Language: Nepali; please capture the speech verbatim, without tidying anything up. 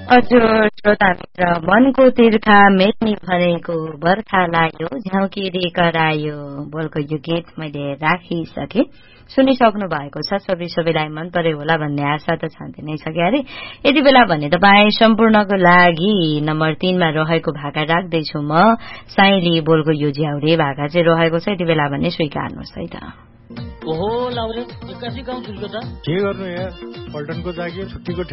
हजुर श्रोता मित्र, मनको तिर्खा मेट्ने भनेको बर्खा लाग्यो झ्याउकिरी करायो बोलको यो गीत मैले राखिसके। सुनिसक्नु भएको छ, सबै सबैलाई मन पर्यो होला भन्ने आशा त छँदै नै छ क्यारे। यति बेला भने तपाईँ सम्पूर्णको लागि नम्बर तीनमा रहेको भाका राख्दैछु म। साइली बोलको यो झ्याउरे भाका चाहिँ रहेको छ, यति बेला भने स्वीकार्नुहोस् है त। ओहो लाउरे एक्कासी गाउँ छुल्को त के गर्नु यार, पल्टनको जागिर छुट्टीको